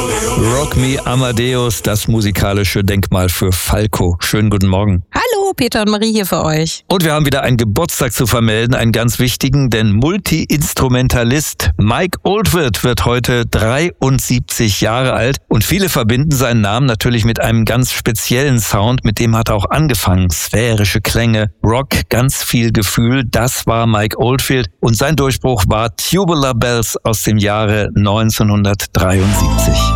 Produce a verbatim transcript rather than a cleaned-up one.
Rock Me Amadeus, das musikalische Denkmal für Falco. Schönen guten Morgen. Hallo, Peter und Marie hier für euch. Und wir haben wieder einen Geburtstag zu vermelden, einen ganz wichtigen, denn Multi-Instrumentalist Mike Oldfield wird heute dreiundsiebzig Jahre alt und viele verbinden seinen Namen natürlich mit einem ganz speziellen Sound, mit dem hat er auch angefangen. Sphärische Klänge, Rock, ganz viel Gefühl, das war Mike Oldfield und sein Durchbruch war Tubular Bells aus dem Jahre neunzehnhundertdreiundsiebzig.